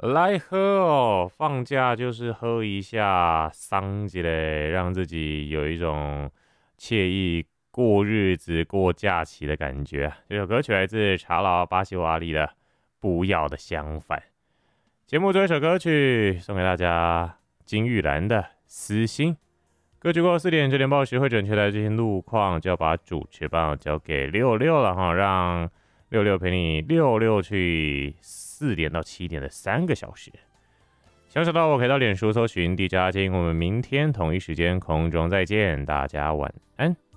来喝哦，放假就是喝一下桑吉嘞，让自己有一种惬意过日子、过假期的感觉。这首歌曲来自查劳巴西瓦里的《不要的相反》。节目最后一首歌曲送给大家，金玉兰的《私心》。歌曲过后4点，9点报时会准确来这些路况，就要把主持棒交给六六了哈，让六六陪你六六去4点到7点的3个小时。想知道我可以到脸书搜寻地家建议，我们明天同一时间空中再见，大家晚安。